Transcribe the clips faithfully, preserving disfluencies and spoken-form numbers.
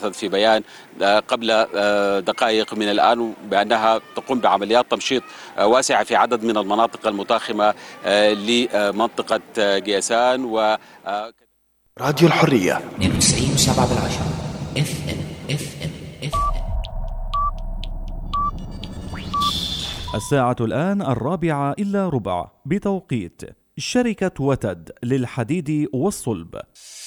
تحدثت في بيان قبل دقائق من الآن بأنها تقوم بعمليات تمشيط واسعة في عدد من المناطق المتاخمة لمنطقة جيسان. و راديو الحرية اثنين وتسعين فاصلة سبعة بالعشرة اف ام اف ام اف ام. الساعة الآن الرابعة إلا ربع بتوقيت شركة وتد للحديد والصلب.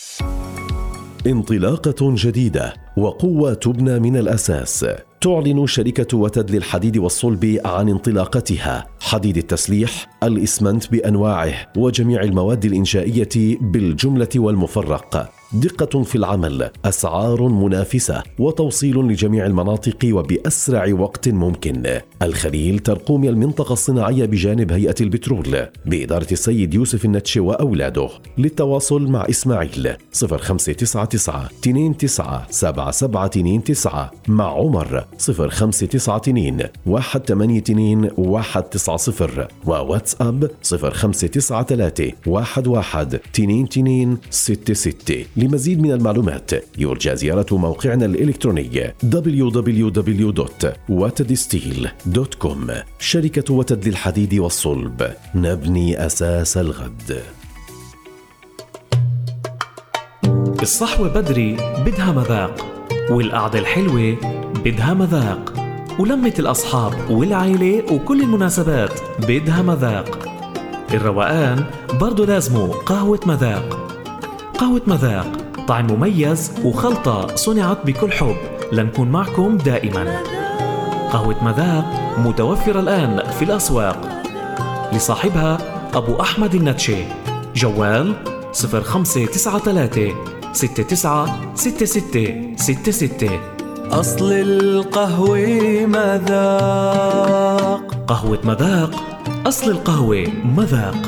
انطلاقة جديدة وقوة تبنى من الأساس. تعلن شركة وتد للحديد والصلب عن انطلاقتها حديد التسليح، الإسمنت بأنواعه وجميع المواد الإنشائية بالجملة والمفرق. دقة في العمل، أسعار منافسة، وتوصيل لجميع المناطق وبأسرع وقت ممكن. الخليل ترقوم المنطقة الصناعية بجانب هيئة البترول بإدارة السيد يوسف النتشي وأولاده. للتواصل مع إسماعيل صفر خمسة تسعة تسعة اثنين تسعة سبعة سبعة اثنين تسعة، مع عمر صفر خمسة تسعة اثنين واحد ثمانية اثنين واحد تسعة صفر، وواتساب صفر خمسة تسعة ثلاثة واحد واحد اثنين اثنين ستة ستة. لمزيد من المعلومات يرجى زيارة موقعنا الإلكتروني دبليو دبليو دبليو دوت وتد ستيل دوت كوم. شركة وتد للحديد والصلب، نبني أساس الغد. الصحوة بدري بدها مذاق، والقعدة الحلوة بدها مذاق، ولمة الأصحاب والعائلة وكل المناسبات بدها مذاق. الروقان برضو لازمه قهوة مذاق. قهوة مذاق طعم مميز وخلطة صنعت بكل حب لنكون معكم دائما. قهوة مذاق متوفرة الآن في الأسواق. لصاحبها أبو أحمد النتشي. جوال صفر خمسة تسعة ثلاثة ستة تسعة ستة ستة ستة ستة. أصل القهوة مذاق. قهوة مذاق، أصل القهوة مذاق.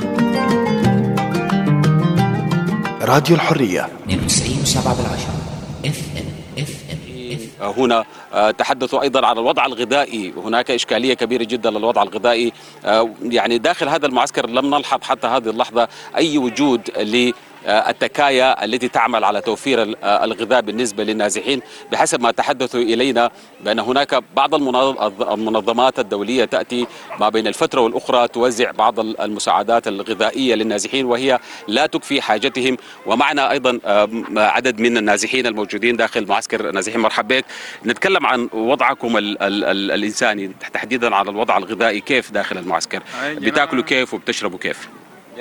راديو الحرية اثنين وتسعين فاصلة سبعة بالعشرة اف ام اف ام. هنا تحدثوا أيضا عن الوضع الغذائي. هناك إشكالية كبيرة جدا للوضع الغذائي. يعني داخل هذا المعسكر لم نلحظ حتى هذه اللحظة أي وجود ل التكايا التي تعمل على توفير الغذاء بالنسبة للنازحين، بحسب ما تحدثوا إلينا بأن هناك بعض المنظمات الدولية تأتي ما بين الفترة والأخرى توزع بعض المساعدات الغذائية للنازحين وهي لا تكفي حاجتهم. ومعنا أيضا عدد من النازحين الموجودين داخل معسكر النازحين. مرحبا بك. نتكلم عن وضعكم ال ال ال الإنساني، تحديدا عن الوضع الغذائي كيف داخل المعسكر، بتاكلوا كيف وبتشربوا كيف؟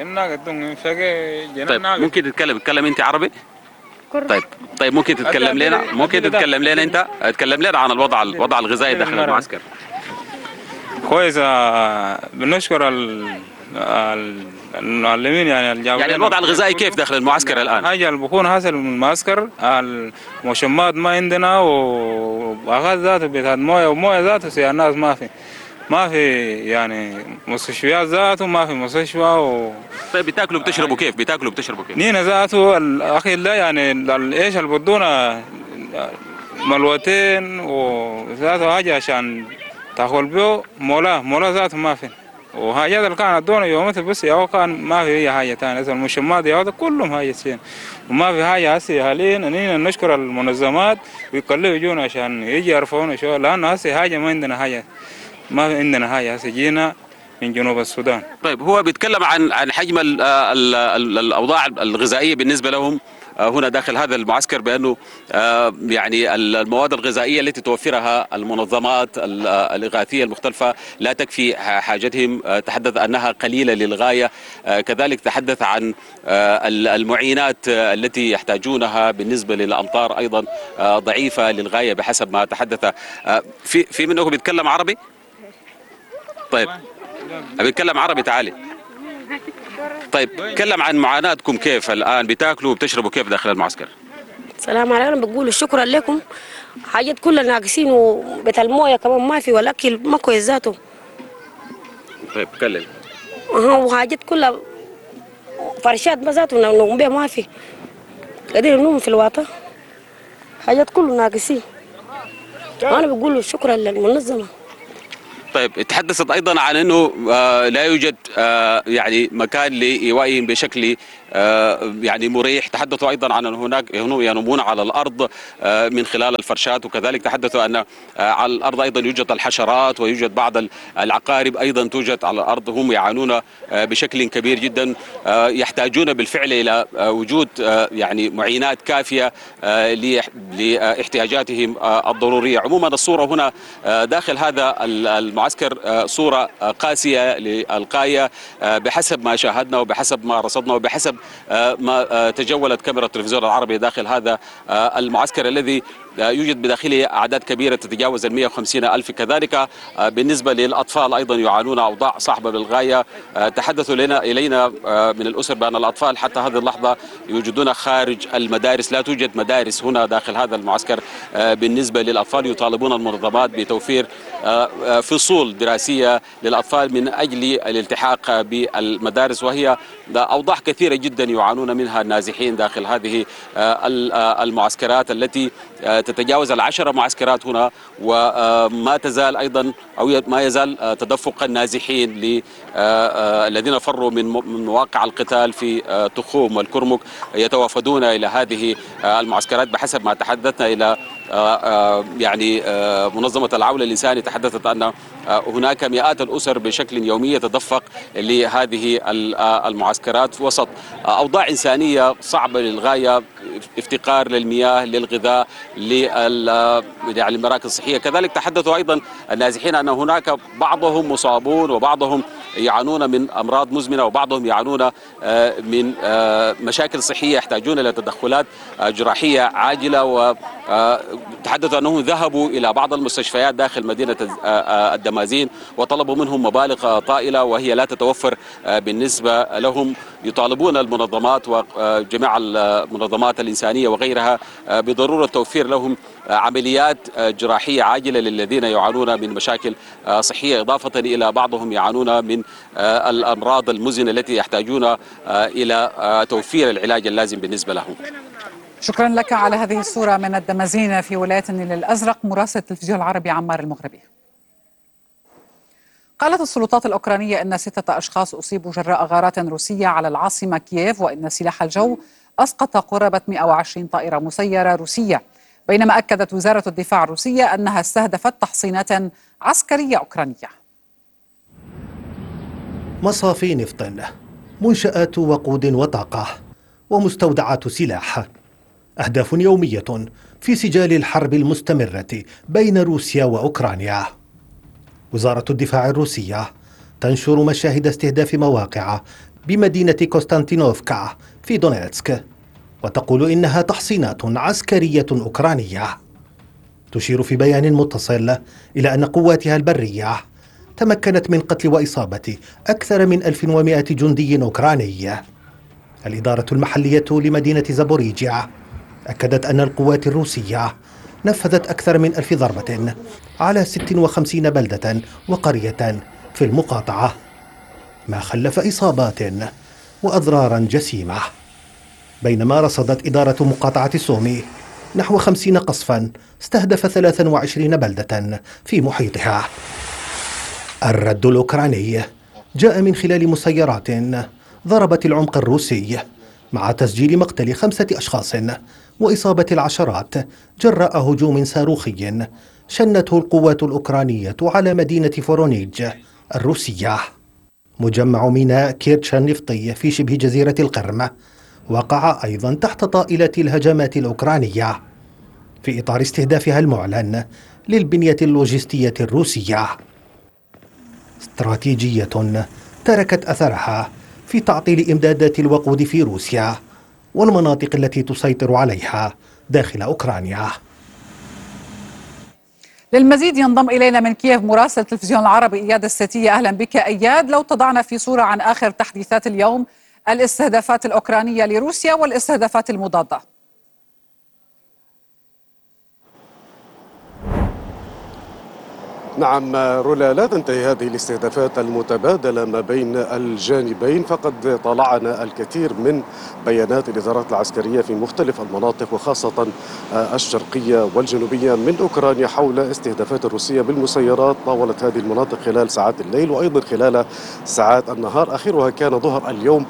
طيب ممكن تتكلم تتكلم انت عربي؟ طيب طيب ممكن تتكلم لنا ممكن تتكلم لنا انت تتكلم لنا عن الوضع الوضع الغذائي داخل المعسكر. كويس. بنشكر المعلمين يعني يعني الوضع الغذائي كيف داخل المعسكر الان؟ حاجه اللي بكون حاصل من المعسكر المشمات ما عندنا، واغاث ذاته بتاعت مويه ومويه ذاته سي الناس ما في ما في يعني مستشفيات ذاته ما في مستشفى و... طيب بتاكلوا بتشربوا كيف؟ بتاكلوا بتشربوا كيف؟ نينا ذاته الاخي ده يعني ايش اللي بدونا ملوتين وذاته حاجه عشان تاكل بيه مولا مولا ذاته ما في، وحاجات اللي كانت دونا يومتها بس يا كان ما في اي حاجه ثانيه. المشمات يا كلهم حاجتين وما في حاجه هسه حاليا. نينا نشكر المنظمات ويكلفوا يجونا عشان يجي يرفعونا شويه، لانه هسه حاجه ما عندنا حاجه ما عندنا حاجه هسه جينا من جنوب السودان. طيب هو بيتكلم عن عن حجم ال ال ال الاوضاع الغذائيه بالنسبه لهم هنا داخل هذا المعسكر، بانه يعني المواد الغذائيه التي توفرها المنظمات الاغاثيه المختلفه لا تكفي حاجتهم. تحدث انها قليله للغايه. كذلك تحدث عن المعينات التي يحتاجونها بالنسبه للامطار ايضا ضعيفه للغايه بحسب ما تحدث. في في منكم بيتكلم عربي؟ طيب بيتكلم عربي تعالي. طيب تكلم عن معاناتكم كيف الآن، بتاكلوا وبتشربوا كيف داخل المعسكر؟ السلام عليكم. بقول شكرا لكم. حاجات كلها ناقصين وبيت المويه كمان ما في والاكل ما كويس ذاته. طيب تكلم. اها وحاجات كلها فرشات ما ذاته نوم بها ما في. قاعدين ننوم في الواطه. حاجات كلها ناقصين. انا بقول شكرا للمنظمه. طيب تحدثت ايضا عن انه آه لا يوجد آه يعني مكان لايوائهم بشكل آه يعني مريح. تحدثوا ايضا عن ان هناك ينومون على الارض آه من خلال الفرشات، وكذلك تحدثوا ان آه على الارض ايضا يوجد الحشرات ويوجد بعض العقارب ايضا توجد على الارض. هم يعانون آه بشكل كبير جدا، آه يحتاجون بالفعل الى آه وجود آه يعني معينات كافيه آه لاحتياجاتهم آه الضروريه. عموما الصوره هنا آه داخل هذا المعسكر آه صوره آه قاسيه للغايه آه بحسب ما شاهدنا وبحسب ما رصدنا وبحسب ما تجولت كاميرا التلفزيون العربي داخل هذا المعسكر الذي يوجد بداخله أعداد كبيرة تتجاوز ال مئة وخمسين ألف. كذلك بالنسبة للأطفال أيضا يعانون أوضاع صعبة للغاية. تحدثوا لنا إلينا من الأسر بأن الأطفال حتى هذه اللحظة يوجدون خارج المدارس، لا توجد مدارس هنا داخل هذا المعسكر. بالنسبة للأطفال يطالبون المنظمات بتوفير فصول دراسية للأطفال من أجل الالتحاق بالمدارس، وهي أوضاع كثيرة جدا يعانون منها النازحين داخل هذه المعسكرات التي تتجاوز العشر معسكرات هنا، وما تزال أيضا أو ما يزال تدفق النازحين الذين فروا من مواقع القتال في تخوم والكرمك يتوافدون إلى هذه المعسكرات. بحسب ما تحدثنا إلى يعني منظمة العون الإنساني تحدثت أن هناك مئات الأسر بشكل يومي يتدفق لهذه المعسكرات وسط أوضاع إنسانية صعبة للغاية، افتقار للمياه، للغذاء، للمراكز الصحية. كذلك تحدثوا أيضا النازحين أن هناك بعضهم مصابون وبعضهم يعانون من أمراض مزمنة وبعضهم يعانون من مشاكل صحية يحتاجون إلى تدخلات جراحية عاجلة. وتحدثوا أنهم ذهبوا إلى بعض المستشفيات داخل مدينة الدمازين وطلبوا منهم مبالغ طائلة وهي لا تتوفر بالنسبة لهم. يطالبون المنظمات وجميع المنظمات الإنسانية وغيرها بضرورة توفير لهم عمليات جراحية عاجلة للذين يعانون من مشاكل صحية، إضافة إلى بعضهم يعانون من الأمراض المزمنة التي يحتاجون إلى توفير العلاج اللازم بالنسبة لهم. شكرا لك على هذه الصورة من الدمازين في ولاية النيل الأزرق، مراسل التلفزيون العربي عمار المغربي. قالت السلطات الأوكرانية أن ستة أشخاص أصيبوا جراء غارات روسية على العاصمة كييف، وأن سلاح الجو أسقط قرابة مئة وعشرين طائرة مسيرة روسية، بينما أكدت وزارة الدفاع الروسية أنها استهدفت تحصينات عسكرية أوكرانية. مصافي نفط، منشآت وقود وطاقة، ومستودعات سلاح، أهداف يومية في سجال الحرب المستمرة بين روسيا وأوكرانيا. وزارة الدفاع الروسية تنشر مشاهد استهداف مواقع بمدينة كوستانتينوفكا في دونيتسك، وتقول إنها تحصينات عسكرية أوكرانية. تشير في بيان متصل إلى أن قواتها البرية تمكنت من قتل وإصابة أكثر من ألف ومئة جندي أوكراني. الإدارة المحلية لمدينة زابوريجيا أكدت أن القوات الروسية نفذت أكثر من ألف ضربة على ست وخمسين بلدة وقرية في المقاطعة، ما خلف إصابات وأضرارا جسيمة. بينما رصدت إدارة مقاطعة سومي نحو خمسين قصفا استهدف ثلاث وعشرين بلدة في محيطها. الرد الأوكراني جاء من خلال مسيرات ضربت العمق الروسي، مع تسجيل مقتل خمسة أشخاص وإصابة العشرات جراء هجوم صاروخي شنته القوات الأوكرانية على مدينة فورونيج الروسية. مجمع ميناء كيرتشا النفطي في شبه جزيرة القرم وقع أيضا تحت طائلة الهجمات الأوكرانية في إطار استهدافها المعلن للبنية اللوجستية الروسية. استراتيجية تركت أثرها في تعطيل إمدادات الوقود في روسيا والمناطق التي تسيطر عليها داخل أوكرانيا. للمزيد ينضم إلينا من كييف مراسل التلفزيون العربي إياد الستية. أهلا بك إياد. لو تضعنا في صورة عن آخر تحديثات اليوم، الاستهدافات الأوكرانية لروسيا والاستهدافات المضادة. نعم رولا، لا تنتهي هذه الاستهدافات المتبادلة ما بين الجانبين، فقد طالعنا الكثير من بيانات الإدارات العسكرية في مختلف المناطق وخاصة الشرقية والجنوبية من أوكرانيا حول استهدافات الروسية بالمسيرات طاولت هذه المناطق خلال ساعات الليل وأيضا خلال ساعات النهار. آخرها كان ظهر اليوم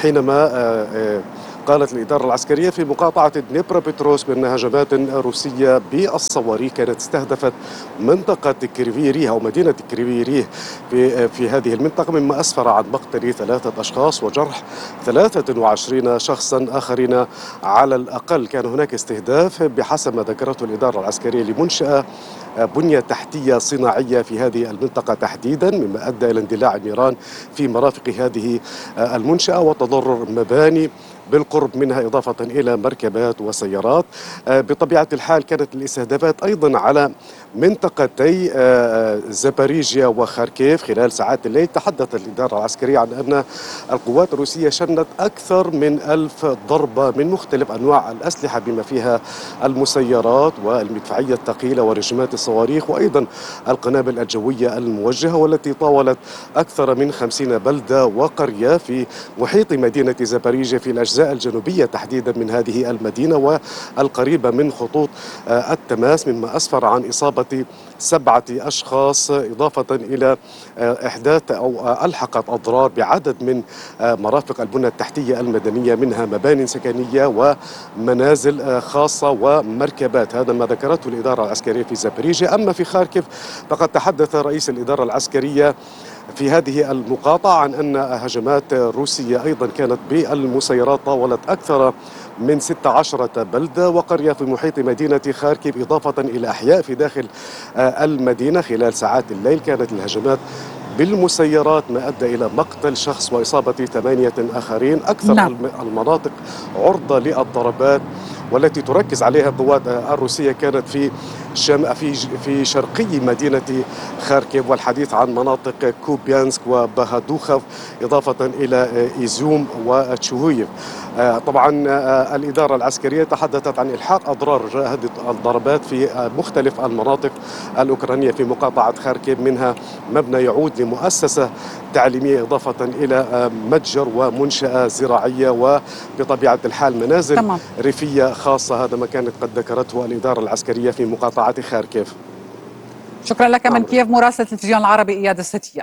حينما قالت الإدارة العسكرية في مقاطعة دنيبرا بتروس بأن هجمات روسية بالصواريخ كانت استهدفت منطقة كريفيريه أو مدينة كريفيريه في, في هذه المنطقة، مما أسفر عن مقتل ثلاثة أشخاص وجرح ثلاثة وعشرين شخصا آخرين على الأقل. كان هناك استهداف بحسب ما ذكرته الإدارة العسكرية لمنشأة بنية تحتية صناعية في هذه المنطقة تحديدا، مما أدى إلى اندلاع النيران في مرافق هذه المنشأة وتضرر مباني بالقرب منها إضافة إلى مركبات وسيارات. بطبيعة الحال كانت الاستهدافات أيضا على منطقتي زاباريجيا وخاركيف خلال ساعات الليل. تحدثت الإدارة العسكرية عن أن القوات الروسية شنت أكثر من ألف ضربة من مختلف أنواع الأسلحة بما فيها المسيرات والمدفعية الثقيلة ورجمات الصواريخ وأيضا القنابل الجوية الموجهة، والتي طاولت أكثر من خمسين بلدة وقرية في محيط مدينة زاباريجيا في الأجزاء الجنوبية تحديدا من هذه المدينة والقريبة من خطوط التماس، مما أسفر عن إصابة سبعة أشخاص إضافة إلى إحداث أو ألحقت أضرار بعدد من مرافق البنى التحتية المدنية منها مباني سكنية ومنازل خاصة ومركبات. هذا ما ذكرته الإدارة العسكرية في زاباريجيا. أما في خاركيف فقد تحدث رئيس الإدارة العسكرية في هذه المقاطعة عن أن هجمات روسية أيضا كانت بالمسيرات طاولت أكثر من ستة عشر بلدة وقرية في محيط مدينة خاركيف إضافة إلى أحياء في داخل المدينة. خلال ساعات الليل كانت الهجمات بالمسيرات ما أدى إلى مقتل شخص وإصابة ثمانية آخرين. أكثر نعم. المناطق عرضة للضربات والتي تركز عليها القوات الروسية كانت في شم في في شرقي مدينة خاركيف، والحديث عن مناطق كوبيانسك وبهادوخف إضافة إلى إيزوم وتشوهيف. طبعا الإدارة العسكرية تحدثت عن إلحاق أضرار هذه الضربات في مختلف المناطق الأوكرانية في مقاطعة خاركيف، منها مبنى يعود لمؤسسة تعليمية إضافة إلى متجر ومنشأة زراعية وبطبيعة الحال منازل تمام. ريفية خاصة. هذا ما كانت قد ذكرته الإدارة العسكرية في مقاطعة خاركيف. شكرا لك من كييف مراسل التلفزيون العربي إياد الستية.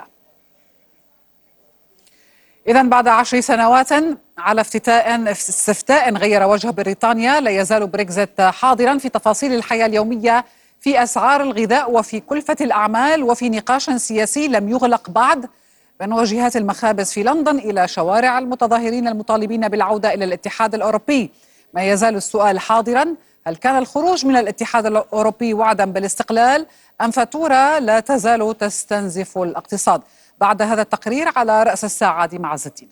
إذا بعد عشر سنوات على افتتاء استفتاء غير وجه بريطانيا، لا يزال بريكزيت حاضرا في تفاصيل الحياة اليومية، في أسعار الغذاء وفي كلفة الأعمال وفي نقاش سياسي لم يغلق بعد بين واجهات المخابز في لندن إلى شوارع المتظاهرين المطالبين بالعودة إلى الاتحاد الأوروبي. ما يزال السؤال حاضرا: هل كان الخروج من الاتحاد الأوروبي وعدا بالاستقلال أم فاتورة لا تزال تستنزف الاقتصاد؟ بعد هذا التقرير على رأس الساعة دي مع الدين.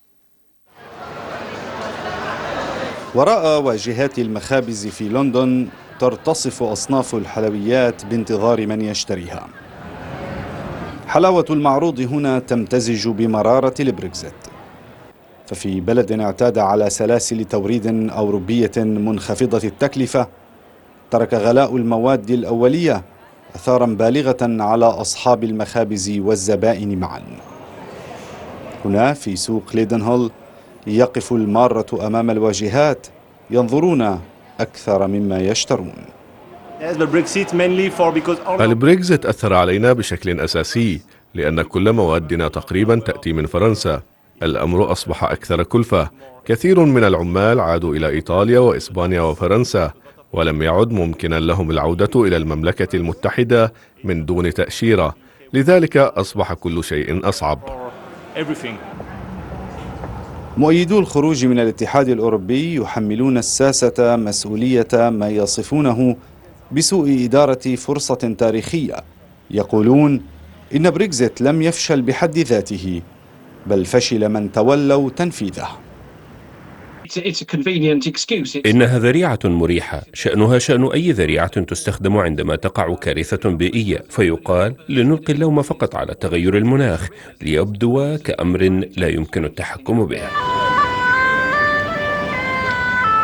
وراء واجهات المخابز في لندن ترتصف أصناف الحلويات بانتظار من يشتريها. حلاوة المعروض هنا تمتزج بمرارة البريكزيت، ففي بلد اعتاد على سلاسل توريد أوروبية منخفضة التكلفة ترك غلاء المواد الأولية أثارا بالغة على أصحاب المخابز والزبائن معا. هنا في سوق ليدنهول يقف المارة أمام الواجهات ينظرون أكثر مما يشترون. البريكزيت أثر علينا بشكل أساسي لأن كل موادنا تقريبا تأتي من فرنسا. الأمر أصبح أكثر كلفة. كثير من العمال عادوا إلى إيطاليا وإسبانيا وفرنسا، ولم يعد ممكنا لهم العودة إلى المملكة المتحدة من دون تأشيرة، لذلك أصبح كل شيء أصعب. مؤيدو الخروج من الاتحاد الأوروبي يحملون الساسة مسؤولية ما يصفونه بسوء إدارة فرصة تاريخية. يقولون إن بريكزيت لم يفشل بحد ذاته، بل فشل من تولوا تنفيذه. إنها ذريعة مريحة، شأنها شأن أي ذريعة تستخدم عندما تقع كارثة بيئية، فيقال لنلقي اللوم فقط على تغير المناخ ليبدو كأمر لا يمكن التحكم به.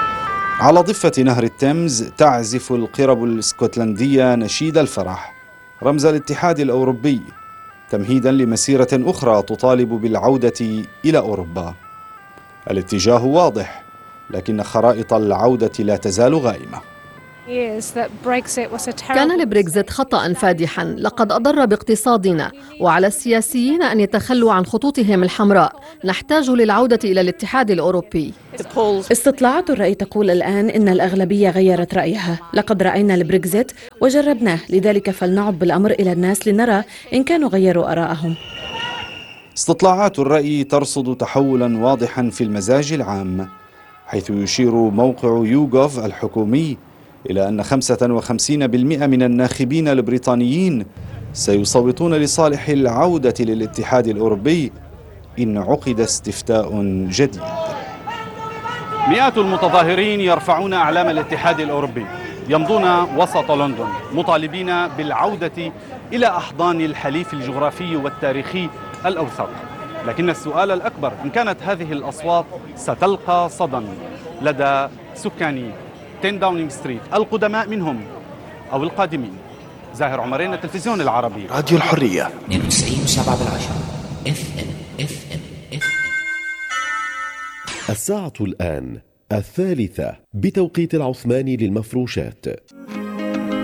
على ضفة نهر التيمز تعزف القرب الاسكتلندية نشيد الفرح، رمز الاتحاد الأوروبي، تمهيدا لمسيرة أخرى تطالب بالعودة إلى أوروبا. الاتجاه واضح، لكن خرائط العودة لا تزال غائمة. كان البريكزيت خطأ فادحا، لقد أضر باقتصادنا، وعلى السياسيين أن يتخلوا عن خطوطهم الحمراء. نحتاج للعودة إلى الاتحاد الأوروبي. استطلاعات الرأي تقول الآن إن الأغلبية غيرت رأيها. لقد رأينا البريكزيت وجربناه، لذلك فلنعد بالأمر إلى الناس لنرى إن كانوا غيروا آراءهم. استطلاعات الرأي ترصد تحولا واضحا في المزاج العام، حيث يشير موقع يوغوف الحكومي إلى أن خمسة وخمسين بالمئة من الناخبين البريطانيين سيصوتون لصالح العودة للاتحاد الأوروبي إن عقد استفتاء جديد. مئات المتظاهرين يرفعون أعلام الاتحاد الأوروبي، يمضون وسط لندن مطالبين بالعودة إلى أحضان الحليف الجغرافي والتاريخي الأوثق. لكن السؤال الأكبر، إن كانت هذه الأصوات ستلقى صدى لدى سكاني عشرة داونينغ ستريت، القدماء منهم أو القادمين. زاهر عمرين، التلفزيون العربي، راديو الحرية. اثنين وتسعين وسبعة بالعشرة اف ام اف ام اف الساعة الآن الثالثة بتوقيت العثماني للمفروشات.